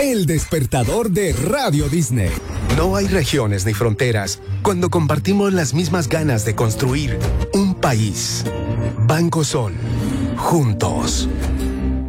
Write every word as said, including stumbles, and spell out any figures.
El despertador de Radio Disney. No hay regiones ni fronteras cuando compartimos las mismas ganas de construir un país. Banco Sol. Juntos.